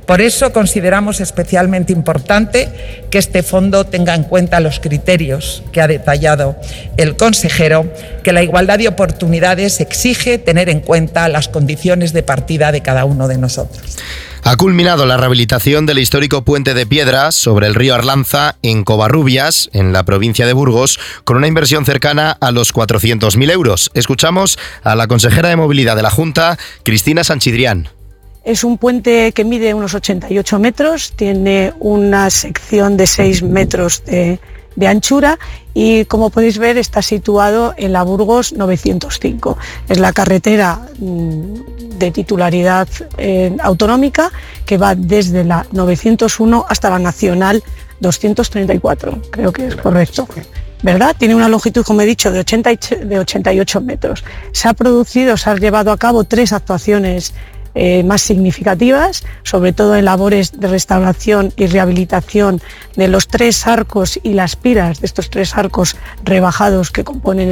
Por eso consideramos especialmente importante que este fondo tenga en cuenta los criterios que ha detallado el consejero, que la igualdad de oportunidades exige tener en cuenta las condiciones de partida de cada uno de nosotros. Ha culminado la rehabilitación del histórico puente de piedra sobre el río Arlanza en Covarrubias, en la provincia de Burgos, con una inversión cercana a los 400.000 euros. Escuchamos a la consejera de Movilidad de la Junta, Cristina Sanchidrián. Es un puente que mide unos 88 metros, tiene una sección de 6 metros de anchura y, como podéis ver, está situado en la Burgos 905. Es la carretera de titularidad autonómica que va desde la 901 hasta la Nacional 234, creo que es correcto, ¿verdad? Tiene una longitud, como he dicho, de 88 metros. Se han llevado a cabo 3 actuaciones más significativas, sobre todo en labores de restauración y rehabilitación de los 3 arcos y las piras de estos 3 arcos rebajados que componen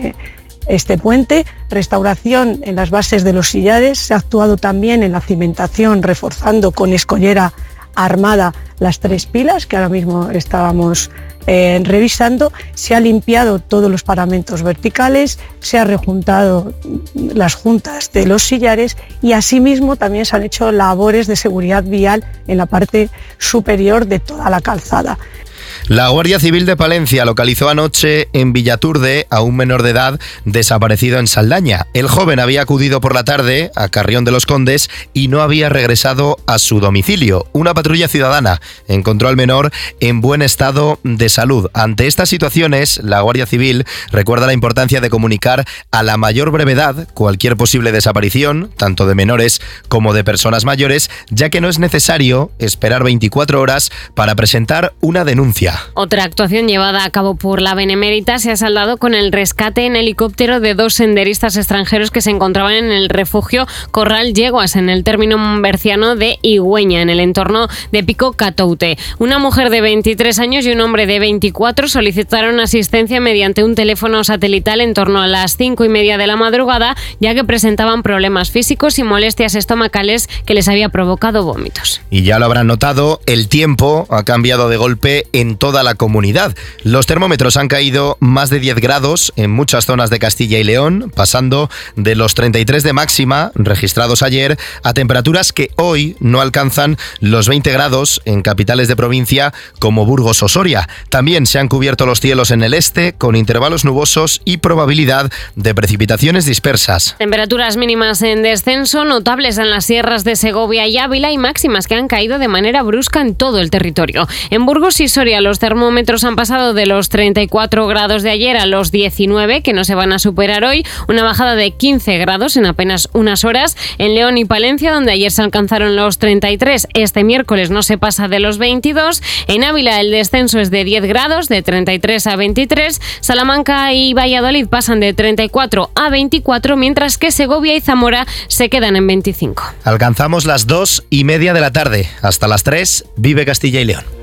este puente, restauración en las bases de los sillares. Se ha actuado también en la cimentación, reforzando con escollera armada las 3 pilas que ahora mismo estábamos revisando. Se ha limpiado todos los paramentos verticales, se ha rejuntado las juntas de los sillares y asimismo también se han hecho labores de seguridad vial en la parte superior de toda la calzada. La Guardia Civil de Palencia localizó anoche en Villaturde a un menor de edad desaparecido en Saldaña. El joven había acudido por la tarde a Carrión de los Condes y no había regresado a su domicilio. Una patrulla ciudadana encontró al menor en buen estado de salud. Ante estas situaciones, la Guardia Civil recuerda la importancia de comunicar a la mayor brevedad cualquier posible desaparición, tanto de menores como de personas mayores, ya que no es necesario esperar 24 horas para presentar una denuncia. Otra actuación llevada a cabo por la Benemérita se ha saldado con el rescate en helicóptero de 2 senderistas extranjeros que se encontraban en el refugio Corral Yeguas, en el término berciano de Higüeña, en el entorno de Pico Catoute. Una mujer de 23 años y un hombre de 24 solicitaron asistencia mediante un teléfono satelital en torno a las 5:30 de la madrugada, ya que presentaban problemas físicos y molestias estomacales que les había provocado vómitos. Y ya lo habrán notado, el tiempo ha cambiado de golpe en toda la comunidad. Los termómetros han caído más de 10 grados en muchas zonas de Castilla y León, pasando de los 33 de máxima registrados ayer a temperaturas que hoy no alcanzan los 20 grados en capitales de provincia como Burgos o Soria. También se han cubierto los cielos en el este con intervalos nubosos y probabilidad de precipitaciones dispersas. Temperaturas mínimas en descenso notables en las sierras de Segovia y Ávila y máximas que han caído de manera brusca en todo el territorio. En Burgos y Soria los termómetros han pasado de los 34 grados de ayer a los 19, que no se van a superar hoy, una bajada de 15 grados en apenas unas horas. En León y Palencia, donde ayer se alcanzaron los 33, este miércoles no se pasa de los 22. En Ávila el descenso es de 10 grados, de 33 a 23. Salamanca y Valladolid pasan de 34 a 24, mientras que Segovia y Zamora se quedan en 25. Alcanzamos las 2:30 de la tarde. Hasta las 3, vive Castilla y León.